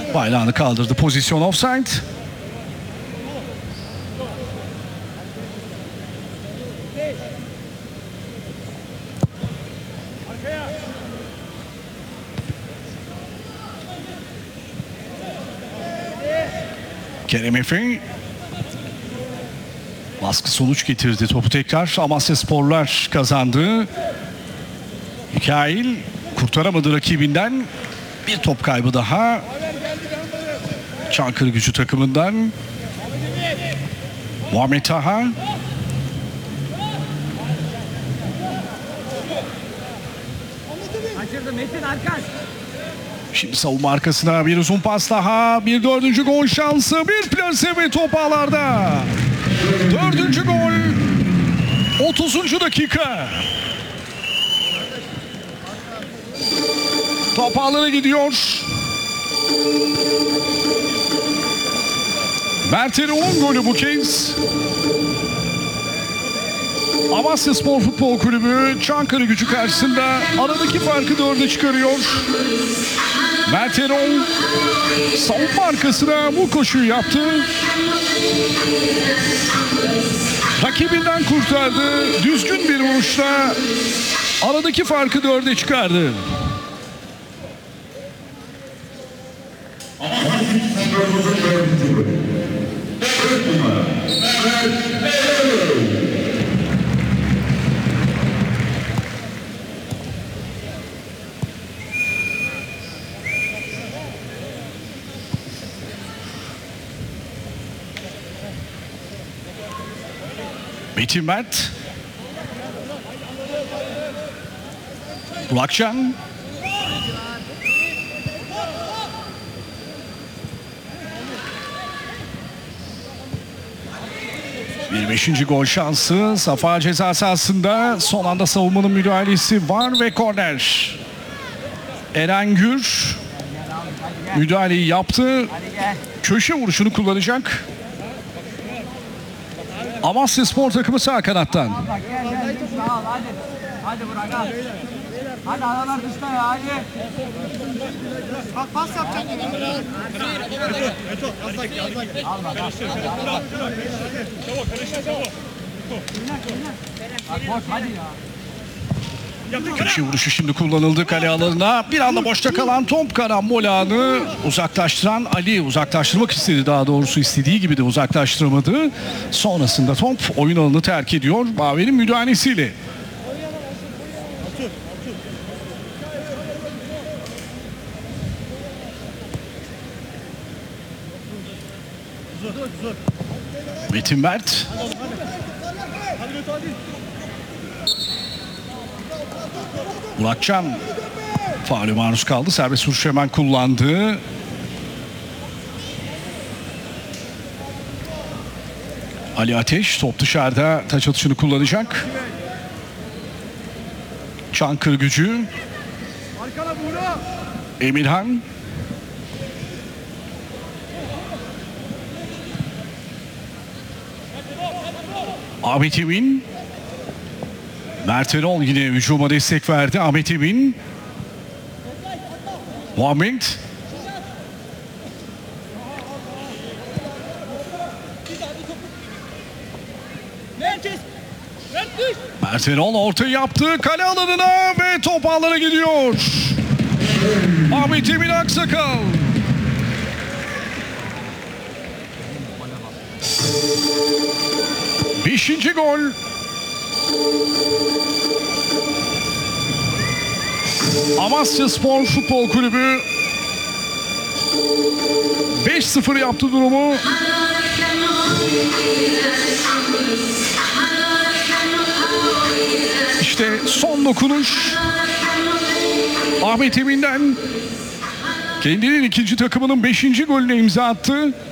Bayrağını kaldırdı. Pozisyon offside. Kerem Efe baskı sonuç getirdi. Topu tekrar Amasyasporlar kazandı. Mikail kurtaramadı rakibinden. Bir top kaybı daha. Çankırıgücü takımından. Muhammed Taha. Şimdi savunma arkasına bir uzun pas daha. Bir dördüncü gol şansı. Bir plase ve top ağlarda. Dördüncü gol. 30. dakika. Top ağlara gidiyor. Mert Erol'un golü bu kez. Amasyaspor Futbol Kulübü Çankırıgücü karşısında aradaki farkı 4'e çıkarıyor. Mert Erol savunma arkasına bu koşuyu yaptı. Rakibinden kurtardı. Düzgün bir vuruşla aradaki farkı 4'e çıkardı. Metin Mert. Burakcan. 25. gol şansı. Safa ceza sahasında son anda savunmanın müdahalesi var ve korner. Eren Gür müdahaleyi yaptı. Köşe vuruşunu kullanacak. Amasyaspor takımı sağ kanattan. Hadi Burak hadi. Hadi adamlar dışta ya hadi. Bak pas yapacak. Al bak. Boş hadi ya. Köşe vuruşu şimdi kullanıldı kale alanına. Bir anda boşta kalan top karambol anı uzaklaştıran Ali. Uzaklaştırmak istedi, daha doğrusu istediği gibi de uzaklaştıramadı. Sonrasında top oyun alanını terk ediyor Mavi'nin müdahalesiyle. Metin Mert. Burakcan faule maruz kaldı. Serbest vuruş hemen kullandı. Ali Ateş top dışarıda, taç atışını kullanacak. Çankırıgücü. Emirhan. Ahmet Emin. Mert Erol yine hücuma destek verdi. Ahmet Emin. Muhammed. Mert Erol ortayı yaptı. Kale alanına ve top ağlara gidiyor. Ahmet Emin Aksakal. Beşinci gol. Amasyaspor Futbol Kulübü 5-0 yaptı durumu. İşte son dokunuş Ahmet Emin'den kendinin ikinci takımının 5. golüne imza attı.